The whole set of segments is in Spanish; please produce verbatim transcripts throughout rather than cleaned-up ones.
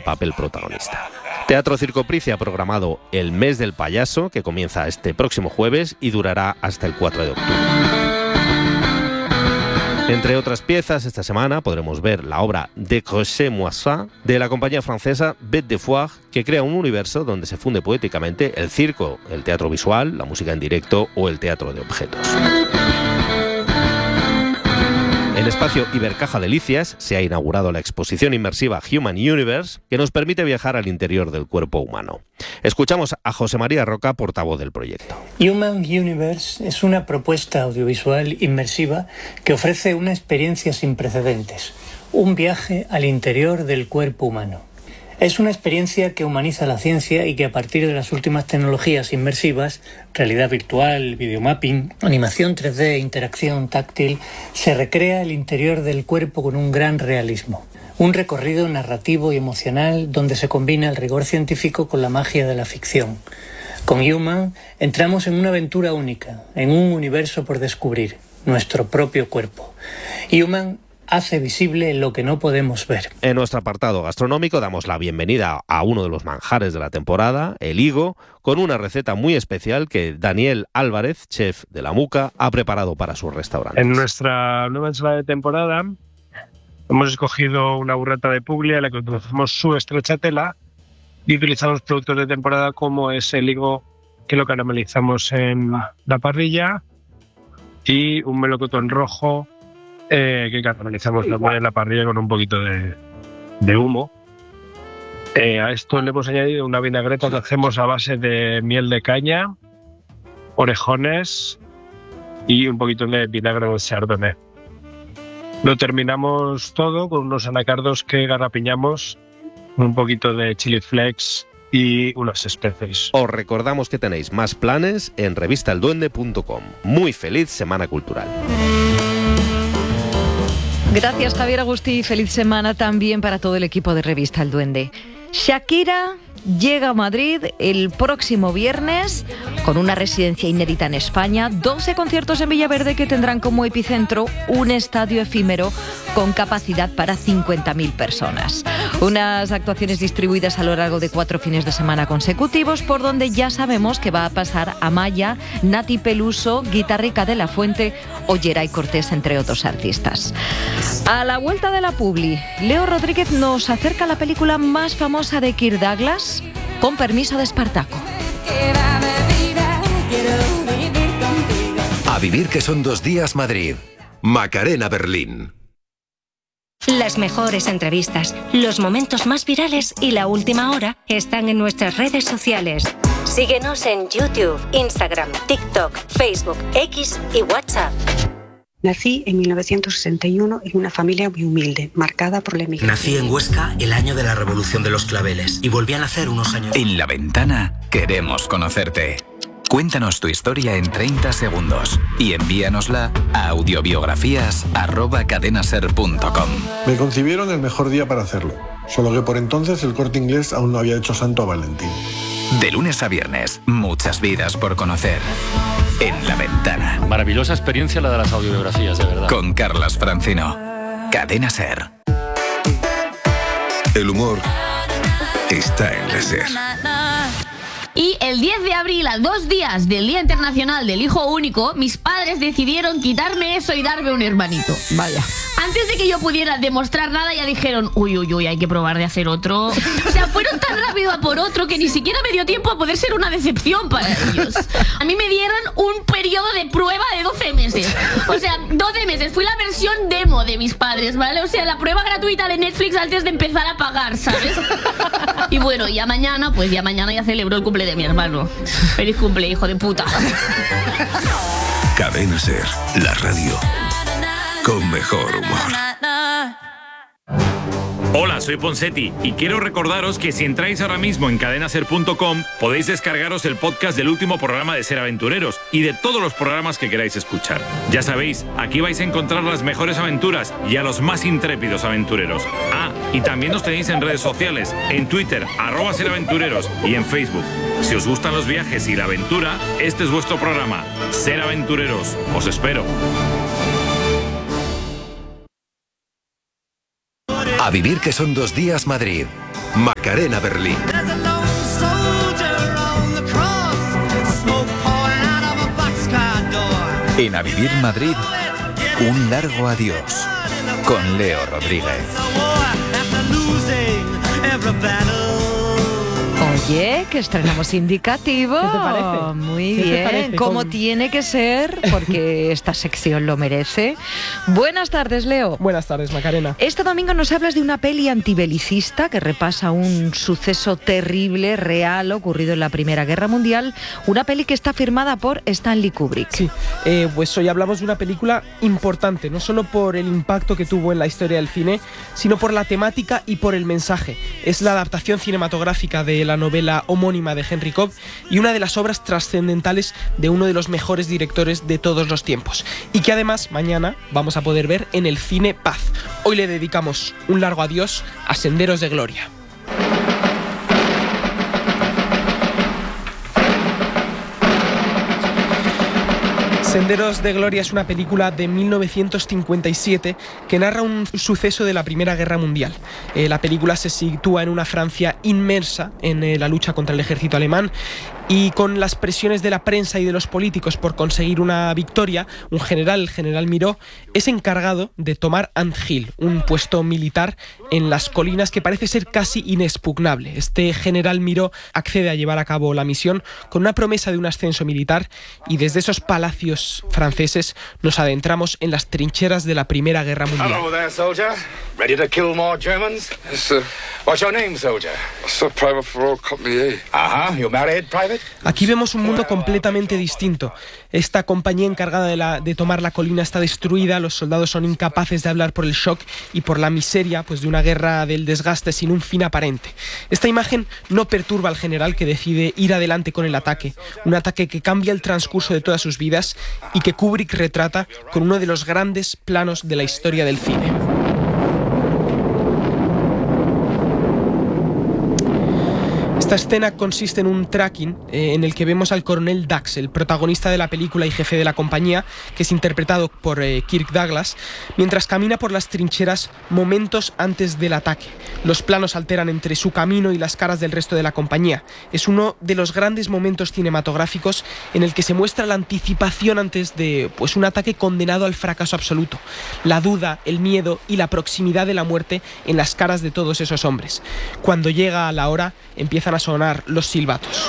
papel protagonista. Teatro Circo Price ha programado El Mes del Payaso, que comienza este próximo jueves y durará hasta el cuatro de octubre. Entre otras piezas, esta semana podremos ver la obra De Crochet-Moisson de la compañía francesa Bête de Foire, que crea un universo donde se funde poéticamente el circo, el teatro visual, la música en directo o el teatro de objetos. En el espacio Ibercaja Delicias se ha inaugurado la exposición inmersiva Human Universe, que nos permite viajar al interior del cuerpo humano. Escuchamos a José María Roca, portavoz del proyecto. Human Universe es una propuesta audiovisual inmersiva que ofrece una experiencia sin precedentes, un viaje al interior del cuerpo humano. Es una experiencia que humaniza la ciencia y que a partir de las últimas tecnologías inmersivas, realidad virtual, videomapping, animación tres D, interacción táctil, se recrea el interior del cuerpo con un gran realismo. Un recorrido narrativo y emocional donde se combina el rigor científico con la magia de la ficción. Con Human entramos en una aventura única, en un universo por descubrir, nuestro propio cuerpo. Human hace visible lo que no podemos ver. En nuestro apartado gastronómico damos la bienvenida a uno de los manjares de la temporada, el higo, con una receta muy especial que Daniel Álvarez, chef de La Muca, ha preparado para sus restaurantes. En nuestra nueva ensalada de temporada hemos escogido una burrata de Puglia, en la que utilizamos su stracciatella y utilizamos productos de temporada como es el higo, que lo caramelizamos en la parrilla, y un melocotón rojo Eh, que caramelizamos en la parrilla con un poquito de, de humo. Eh, a esto le hemos añadido una vinagreta que hacemos a base de miel de caña, orejones y un poquito de vinagre de chardonnay. Lo terminamos todo con unos anacardos que garrapiñamos, un poquito de chili flakes y unas especies. Os recordamos que tenéis más planes en revista el duende punto com. Muy feliz Semana Cultural. Gracias, Javier Agustí. Feliz semana también para todo el equipo de Revista El Duende. Shakira llega a Madrid el próximo viernes con una residencia inédita en España, doce conciertos en Villaverde que tendrán como epicentro un estadio efímero con capacidad para cincuenta mil personas. Unas actuaciones distribuidas a lo largo de cuatro fines de semana consecutivos, por donde ya sabemos que va a pasar Amaya, Nati Peluso, Guitarrica de la Fuente o Geray Cortés, entre otros artistas. A la vuelta de la publi, Leo Rodríguez nos acerca a la película más famosa de Kirk Douglas, Con permiso de Espartaco. A vivir que son dos días Madrid. Macarena Berlín. Las mejores entrevistas, los momentos más virales y la última hora están en nuestras redes sociales. Síguenos en YouTube, Instagram, TikTok, Facebook, X y WhatsApp. Nací en mil novecientos sesenta y uno en una familia muy humilde, marcada por la emigración. Nací en Huesca el año de la Revolución de los Claveles y volví a nacer unos años. En La Ventana queremos conocerte. Cuéntanos tu historia en treinta segundos y envíanosla a audiobiografías arroba cadenaser punto com. Me concibieron el mejor día para hacerlo, solo que por entonces el Corte Inglés aún no había hecho santo a Valentín. De lunes a viernes, muchas vidas por conocer. En La Ventana. Maravillosa experiencia la de las audiobiografías, de verdad. Con Carlas Francino. Cadena Ser. El humor está en la Ser. Y el diez de abril, a dos días del Día Internacional del Hijo Único, mis padres decidieron quitarme eso y darme un hermanito. Vaya. Antes de que yo pudiera demostrar nada, ya dijeron, uy, uy, uy, hay que probar de hacer otro. O sea, fueron tan rápido a por otro que ni siquiera me dio tiempo a poder ser una decepción para ellos. A mí me dieron un periodo de prueba de doce meses. O sea, doce meses. Fui la versión demo de mis padres, ¿vale? O sea, la prueba gratuita de Netflix antes de empezar a pagar, ¿sabes? Y bueno, ya mañana, pues ya mañana ya celebro el cumple de mi hermano. Feliz cumple, hijo de puta. Cadena Ser, la radio con mejor humor. Hola, soy Ponsetti y quiero recordaros que si entráis ahora mismo en cadenaser punto com podéis descargaros el podcast del último programa de Ser Aventureros y de todos los programas que queráis escuchar. Ya sabéis, aquí vais a encontrar las mejores aventuras y a los más intrépidos aventureros. Ah, y también nos tenéis en redes sociales, en Twitter, arroba Ser Aventureros, y en Facebook. Si os gustan los viajes y la aventura, este es vuestro programa, Ser Aventureros. Os espero. A vivir que son dos días Madrid. Macarena Berlín. En A Vivir Madrid, un largo adiós con Leo Rodríguez. Oye, que estrenamos indicativo. ¿Qué te parece? Muy ¿Qué te bien, parece? como Con- tiene que ser, porque esta sección lo merece. Buenas tardes, Leo. Buenas tardes, Macarena. Este domingo nos hablas de una peli antibelicista que repasa un suceso terrible, real, ocurrido en la Primera Guerra Mundial. Una peli que está firmada por Stanley Kubrick. Sí, eh, pues hoy hablamos de una película importante, no solo por el impacto que tuvo en la historia del cine, sino por la temática y por el mensaje. Es la adaptación cinematográfica de la novela homónima de Henry Cobb y una de las obras trascendentales de uno de los mejores directores de todos los tiempos. Y que además mañana vamos a poder ver en el Cine Paz. Hoy le dedicamos un largo adiós a Senderos de Gloria. Senderos de Gloria es una película de mil novecientos cincuenta y siete que narra un suceso de la Primera Guerra Mundial. Eh, la película se sitúa en una Francia inmersa en eh, la lucha contra el ejército alemán y con las presiones de la prensa y de los políticos por conseguir una victoria, un general, el general Miró, es encargado de tomar Ant Hill, un puesto militar en las colinas que parece ser casi inexpugnable. Este general Miró accede a llevar a cabo la misión con una promesa de un ascenso militar y desde esos palacios franceses nos adentramos en las trincheras de la Primera Guerra Mundial. Hello there, soldier. Ready to kill more Germans? Yes, sir. What's your name, soldier? Sir, Private for Royal Company A. Uh-huh. You married, Private? Aquí vemos un mundo completamente distinto. Esta compañía encargada de, la, de tomar la colina está destruida, los soldados son incapaces de hablar por el shock y por la miseria pues, de una guerra del desgaste sin un fin aparente. Esta imagen no perturba al general que decide ir adelante con el ataque, un ataque que cambia el transcurso de todas sus vidas y que Kubrick retrata con uno de los grandes planos de la historia del cine. Esta escena consiste en un tracking eh, en el que vemos al coronel Dax, el protagonista de la película y jefe de la compañía, que es interpretado por eh, Kirk Douglas, mientras camina por las trincheras momentos antes del ataque. Los planos alteran entre su camino y las caras del resto de la compañía. Es uno de los grandes momentos cinematográficos en el que se muestra la anticipación antes de pues, un ataque condenado al fracaso absoluto. La duda, el miedo y la proximidad de la muerte en las caras de todos esos hombres. Cuando llega la hora, empiezan a sonar los silbatos.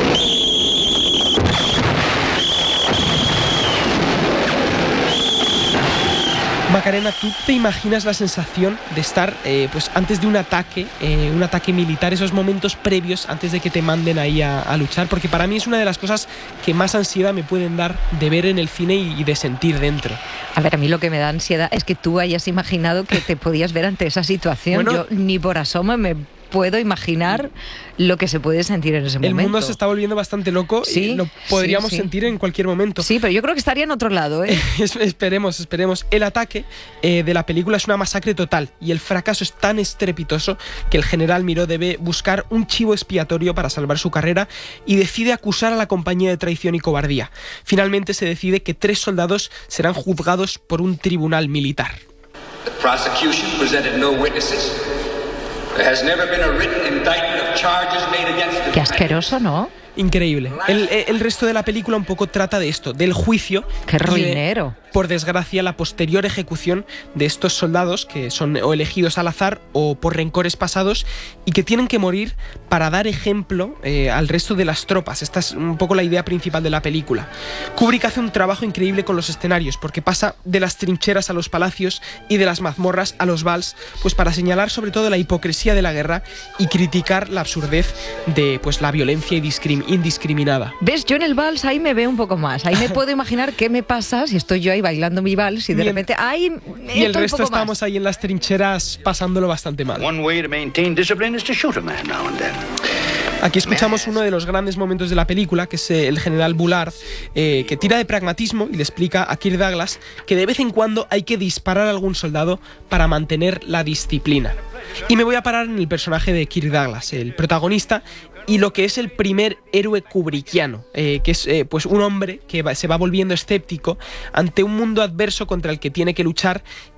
Macarena, ¿tú te imaginas la sensación de estar eh, pues antes de un ataque, eh, un ataque militar, esos momentos previos antes de que te manden ahí a, a luchar? Porque para mí es una de las cosas que más ansiedad me pueden dar de ver en el cine y, y de sentir dentro. A ver, a mí lo que me da ansiedad es que tú hayas imaginado que te podías ver ante esa situación. Bueno, yo ni por asomo me puedo imaginar lo que se puede sentir en ese momento. El mundo se está volviendo bastante loco sí, y lo podríamos sí, sí. sentir en cualquier momento. Sí, pero yo creo que estaría en otro lado, ¿eh? esperemos, esperemos. El ataque eh, de la película es una masacre total y el fracaso es tan estrepitoso que el general Miró debe buscar un chivo expiatorio para salvar su carrera y decide acusar a la compañía de traición y cobardía. Finalmente se decide que tres soldados serán juzgados por un tribunal militar. The prosecution presented no witnesses. There has never been a written indictment of charges made against the Qué asqueroso, ¿no? Increíble. El, el resto de la película un poco trata de esto, del juicio. Qué ruinero. De, por desgracia, la posterior ejecución de estos soldados que son o elegidos al azar o por rencores pasados y que tienen que morir para dar ejemplo eh, al resto de las tropas. Esta es un poco la idea principal de la película. Kubrick hace un trabajo increíble con los escenarios porque pasa de las trincheras a los palacios y de las mazmorras a los vals, pues para señalar sobre todo la hipocresía de la guerra y criticar la absurdez de pues la violencia y discriminación indiscriminada. ¿Ves? Yo en el vals ahí me veo un poco más. Ahí me puedo imaginar qué me pasa si estoy yo ahí bailando mi vals y de y repente ahí y el resto estamos ahí en las trincheras pasándolo bastante mal. Aquí escuchamos uno de los grandes momentos de la película, que es el general Bullard, eh, que tira de pragmatismo y le explica a Kirk Douglas que de vez en cuando hay que disparar a algún soldado para mantener la disciplina. Y me voy a parar en el personaje de Kirk Douglas, el protagonista, y lo que es el primer héroe kubrickiano, eh, que es eh, pues un hombre que va, se va volviendo escéptico ante un mundo adverso contra el que tiene que luchar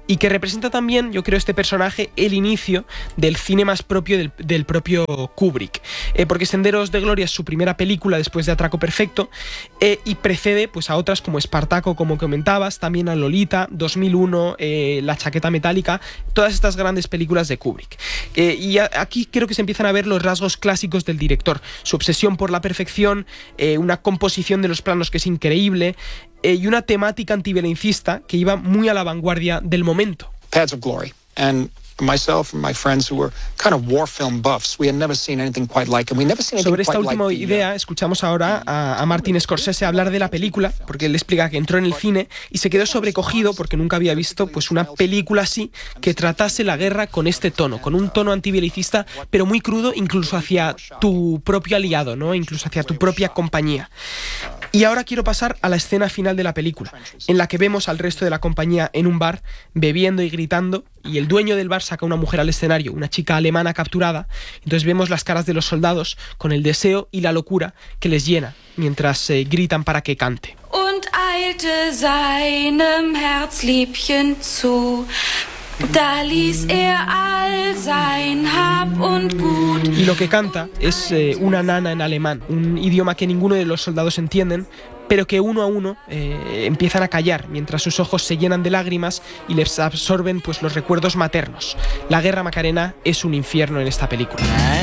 y que representa también, yo creo, este personaje, el inicio del cine más propio del, del propio Kubrick. Eh, porque Senderos de Gloria es su primera película después de Atraco Perfecto, eh, y precede pues, a otras como Espartaco, como comentabas, también a Lolita, dos mil uno, eh, La chaqueta metálica, todas estas grandes películas de Kubrick. Eh, y a, aquí creo que se empiezan a ver los rasgos clásicos del director, su obsesión por la perfección, eh, una composición de los planos que es increíble, eh, y una temática antiviolencista que iba muy a la vanguardia del momento. Paths of Glory. And myself and my friends who were kind of war film buffs, we had never seen anything quite like it. We never seen anything Sobre esta quite última like the, idea, escuchamos ahora a, a Martin Scorsese hablar de la película, porque él explica que entró en el cine y se quedó sobrecogido porque nunca había visto pues, una película así que tratase la guerra con este tono, con un tono antibelicista, pero muy crudo, incluso hacia tu propio aliado, ¿no? Incluso hacia tu propia compañía. Y ahora quiero pasar a la escena final de la película, en la que vemos al resto de la compañía en un bar, bebiendo y gritando, y el dueño del bar saca a una mujer al escenario, una chica alemana capturada. Entonces vemos las caras de los soldados con el deseo y la locura que les llena mientras eh, gritan para que cante. Und eilte seinem Herzliebchen zu. Da ließ er all sein Hab und Gut. Y lo que canta es eh, una nana en alemán, un idioma que ninguno de los soldados entienden, pero que uno a uno eh, empiezan a callar mientras sus ojos se llenan de lágrimas y les absorben pues, los recuerdos maternos. La guerra, Macarena, es un infierno en esta película.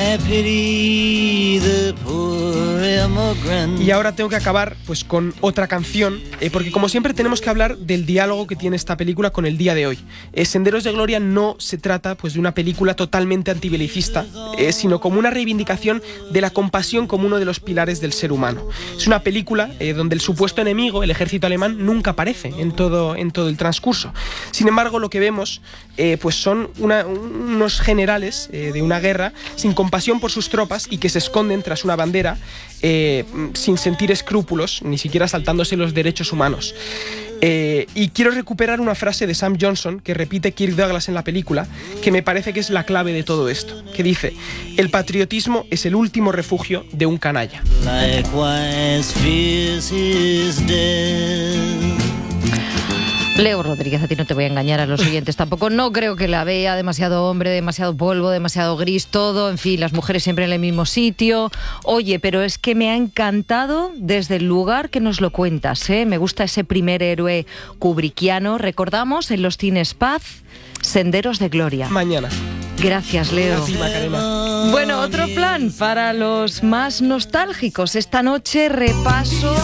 Y ahora tengo que acabar pues, con otra canción, eh, porque como siempre tenemos que hablar del diálogo que tiene esta película con el día de hoy. Eh, Senderos de Gloria no se trata pues, de una película totalmente antibelicista, eh, sino como una reivindicación de la compasión como uno de los pilares del ser humano. Es una película eh, donde el supuesto enemigo, el ejército alemán, nunca aparece en todo, en todo el transcurso. Sin embargo, lo que vemos eh, pues son una, unos generales eh, de una guerra sin compasión por sus tropas y que se esconden tras una bandera eh, sin sentir escrúpulos, ni siquiera saltándose los derechos humanos. Eh, y quiero recuperar una frase de Sam Johnson que repite Kirk Douglas en la película, que me parece que es la clave de todo esto, que dice: el patriotismo es el último refugio de un canalla. Leo Rodríguez, a ti no te voy a engañar, a los oyentes tampoco. No creo que la vea, demasiado hombre, demasiado polvo, demasiado gris, todo. En fin, las mujeres siempre en el mismo sitio. Oye, pero es que me ha encantado desde el lugar que nos lo cuentas, ¿eh? Me gusta ese primer héroe kubrickiano. Recordamos en los cines Paz, Senderos de Gloria. Mañana. Gracias, Leo. Sí, Macarena. Bueno, otro plan para los más nostálgicos. Esta noche repaso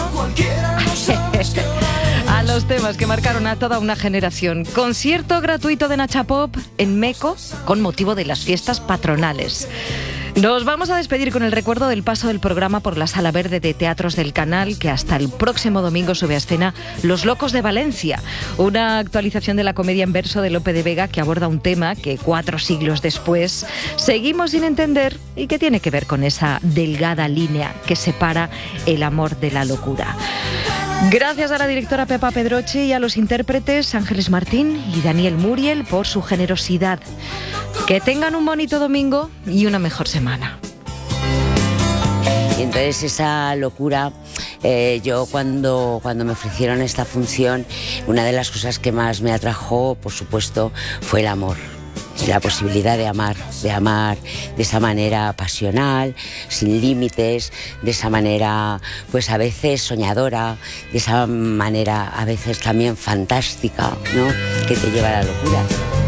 a los temas que marcaron a toda una generación. Concierto gratuito de Nacha Pop en Meco con motivo de las fiestas patronales. Nos vamos a despedir con el recuerdo del paso del programa por la Sala Verde de Teatros del Canal, que hasta el próximo domingo sube a escena Los Locos de Valencia, una actualización de la comedia en verso de Lope de Vega que aborda un tema que cuatro siglos después seguimos sin entender y que tiene que ver con esa delgada línea que separa el amor de la locura. Gracias a la directora Pepa Pedroche y a los intérpretes Ángeles Martín y Daniel Muriel por su generosidad. Que tengan un bonito domingo y una mejor semana. Y entonces esa locura, eh, yo cuando, cuando me ofrecieron esta función, una de las cosas que más me atrajo, por supuesto, fue el amor. La posibilidad de amar, de amar de esa manera pasional, sin límites, de esa manera, pues a veces soñadora, de esa manera a veces también fantástica, ¿no? Que te lleva a la locura.